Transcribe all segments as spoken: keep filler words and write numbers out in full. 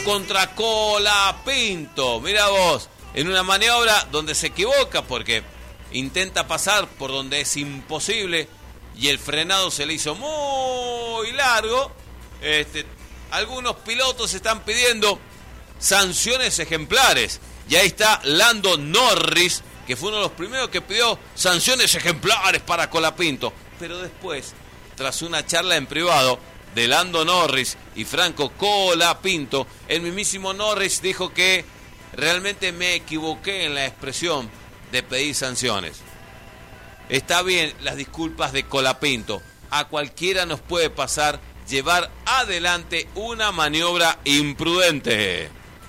contra Colapinto. Mirá vos, en una maniobra donde se equivoca porque intenta pasar por donde es imposible y el frenado se le hizo muy largo. Este, algunos pilotos están pidiendo sanciones ejemplares. Y ahí está Lando Norris, que fue uno de los primeros que pidió sanciones ejemplares para Colapinto. Pero después, tras una charla en privado de Lando Norris y Franco Colapinto, el mismísimo Norris dijo que realmente me equivoqué en la expresión de pedir sanciones. Está bien las disculpas de Colapinto. A cualquiera nos puede pasar llevar adelante una maniobra imprudente.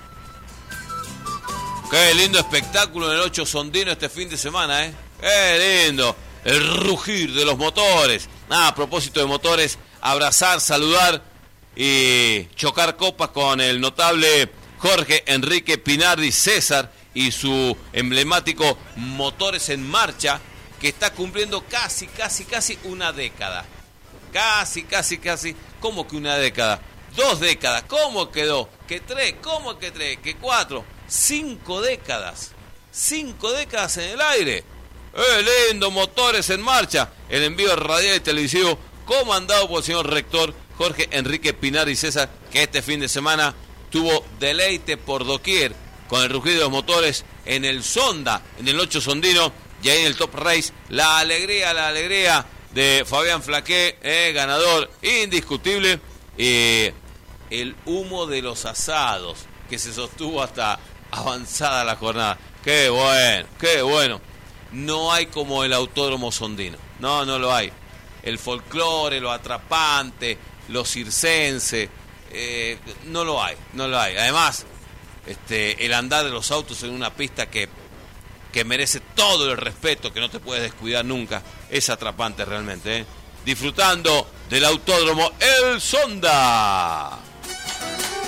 Qué lindo espectáculo en el ocho Sondino este fin de semana, ¿eh? Qué lindo. El rugir de los motores. Ah, a propósito de motores, abrazar, saludar y chocar copas con el notable Jorge Enrique Pinardi César y su emblemático Motores en Marcha, que está cumpliendo casi, casi, casi una década. Casi, casi, casi. ¿Cómo que una década? Dos décadas. ¿Cómo quedó? ¿Que tres? ¿Cómo que tres? ¿Que cuatro? Cinco décadas. Cinco décadas en el aire. ¡Eh, lindo! Motores en Marcha. El envío radial y televisivo comandado por el señor rector Jorge Enrique Pinar y César, que este fin de semana tuvo deleite por doquier con el rugido de los motores en el Sonda, en el ocho Sondino, y ahí en el Top Race, la alegría, la alegría de Fabián Flaqué, eh, ganador indiscutible, eh, el humo de los asados que se sostuvo hasta avanzada la jornada. ¡Qué bueno! ¡Qué bueno! No hay como el Autódromo Sondino. No, no lo hay. El folclore, lo atrapante, lo circense, eh, no lo hay, no lo hay. Además, este, el andar de los autos en una pista que, que merece todo el respeto, que no te puedes descuidar nunca, es atrapante realmente, ¿eh? Disfrutando del Autódromo El Sonda.